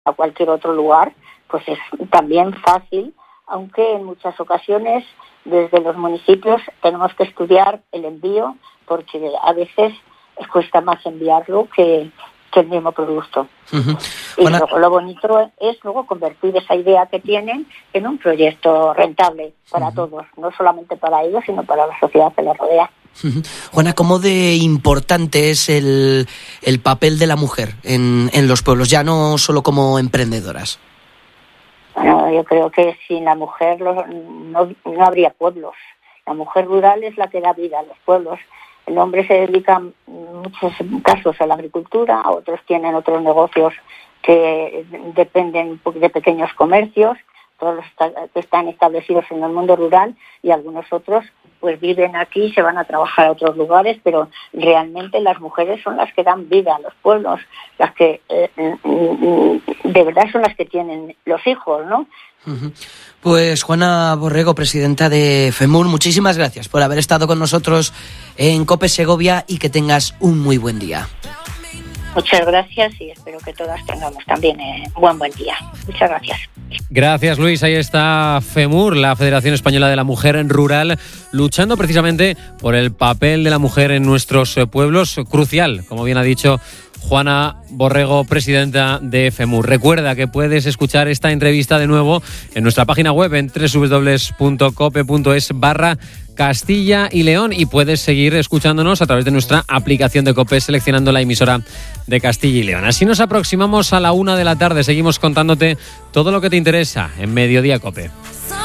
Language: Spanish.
a cualquier otro lugar, pues es también fácil, aunque en muchas ocasiones desde los municipios tenemos que estudiar el envío, porque a veces cuesta más enviarlo que el mismo producto. Uh-huh. Y luego lo bonito es luego convertir esa idea que tienen en un proyecto rentable para todos, no solamente para ellos, sino para la sociedad que les rodea. Uh-huh. Juana, ¿cómo de importante es el papel de la mujer en los pueblos, ya no solo como emprendedoras? Bueno, yo creo que sin la mujer no habría pueblos. La mujer rural es la que da vida a los pueblos. El hombre se dedica en muchos casos a la agricultura, otros tienen otros negocios que dependen de pequeños comercios, todos los que están establecidos en el mundo rural, y algunos otros pues viven aquí y se van a trabajar a otros lugares, pero realmente las mujeres son las que dan vida a los pueblos, las que de verdad son las que tienen los hijos, ¿no? Uh-huh. Pues Juana Borrego, presidenta de FEMUR, muchísimas gracias por haber estado con nosotros en COPE Segovia y que tengas un muy buen día. Muchas gracias y espero que todas tengamos también buen día. Muchas gracias. Gracias, Luis. Ahí está FEMUR, la Federación Española de la Mujer Rural, luchando precisamente por el papel de la mujer en nuestros pueblos, crucial, como bien ha dicho Juana Borrego, presidenta de FEMUR. Recuerda que puedes escuchar esta entrevista de nuevo en nuestra página web en www.cope.es/Castilla y León, y puedes seguir escuchándonos a través de nuestra aplicación de COPE seleccionando la emisora de Castilla y León. Así nos aproximamos a la 1 de la tarde. Seguimos contándote todo lo que te interesa en Mediodía COPE.